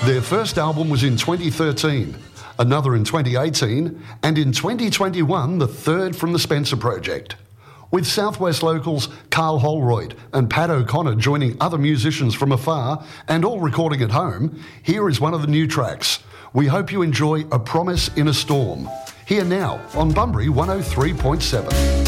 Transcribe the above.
Their first album was in 2013, another in 2018, and in 2021, the third from the Spencer Project. With Southwest locals Carl Holroyd and Pat O'Connor joining other musicians from afar and all recording at home, here is one of the new tracks. We hope you enjoy A Promise in a Storm. Here now on Bunbury 103.7.